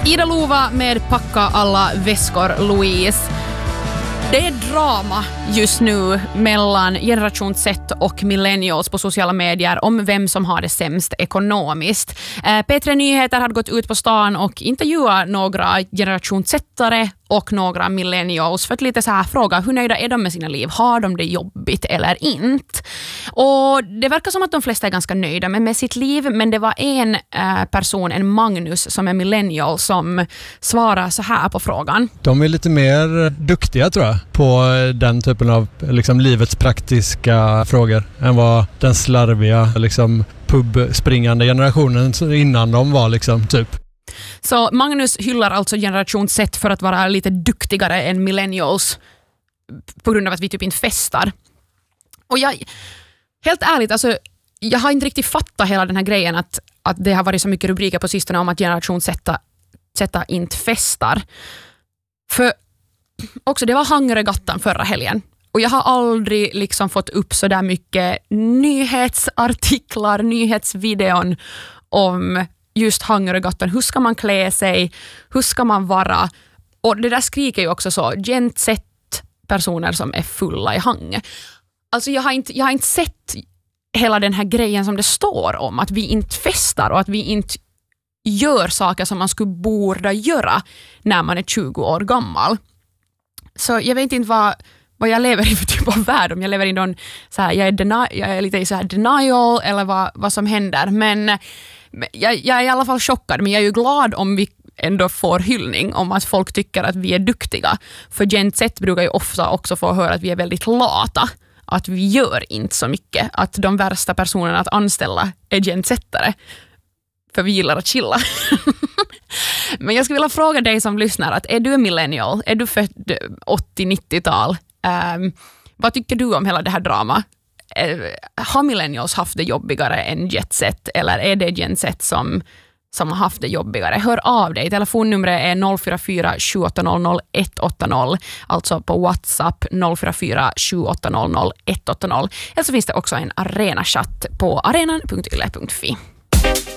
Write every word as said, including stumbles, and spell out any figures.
Ida Lova med Packa alla väskor, Louise. Det är drama just nu mellan generation Z och millennials på sociala medier om vem som har det sämst ekonomiskt. P tre Nyheter hade gått ut på stan och intervjuat några generation Z-are och några millennials för att lite så här fråga hur nöjda är de med sina liv? Har de det jobbigt eller inte? Och det verkar som att de flesta är ganska nöjda med, med sitt liv, men det var en eh, person, en Magnus som är millennial, som svarar så här på frågan. De är lite mer duktiga tror jag på den typen av liksom, livets praktiska frågor än vad den slarviga liksom, pubspringande generationen innan de var liksom typ. Så Magnus hyllar alltså generation Z för att vara lite duktigare än millennials på grund av att vi typ inte festar. Och jag, helt ärligt, alltså, jag har inte riktigt fattat hela den här grejen att, att det har varit så mycket rubriker på sistone om att generation Z, Z inte festar. För också det var Hangregattan förra helgen. Och jag har aldrig liksom fått upp så där mycket nyhetsartiklar, nyhetsvideon om just Hangregattan. Hur ska man klä sig? Hur ska man vara? Och det där skriker ju också så. Gen Z-personer som är fulla i hang. Alltså jag har, inte, jag har inte sett hela den här grejen som det står om. Att vi inte festar och att vi inte gör saker som man skulle borde göra när man är tjugo år gammal. Så jag vet inte vad, vad jag lever i för typ av värld. Om jag lever i någon så här, jag är, deni- jag är lite i så här denial eller vad, vad som händer. Men jag, jag är i alla fall chockad. Men jag är ju glad om vi ändå får hyllning om att folk tycker att vi är duktiga. För Gen Z brukar ju ofta också få höra att vi är väldigt lata. Att vi gör inte så mycket. Att de värsta personerna att anställa är Gen Z-are. För vi gillar att chilla. Men jag skulle vilja fråga dig som lyssnar, att är du en millennial? Är du född åttio-nittiotal? Um, vad tycker du om hela det här drama? Uh, har millennials haft det jobbigare än Gen Z? Eller är det Gen Z som, som har haft det jobbigare? Hör av dig. Telefonnumret är noll fyra fyra sju åtta noll noll ett åtta noll. Alltså på WhatsApp noll fyra fyra sju åtta noll noll ett åtta noll. Eller så finns det också en arena-chatt på arenan punkt yle punkt fi.